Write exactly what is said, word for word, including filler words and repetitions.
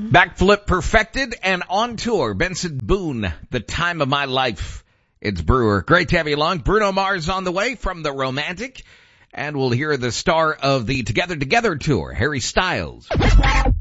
Backflip perfected and on tour. Benson Boone, The Time of My Life. It's Brewer. Great to have you along. Bruno Mars on the way from The Romantic. And we'll hear the star of the Together Together tour, Harry Styles.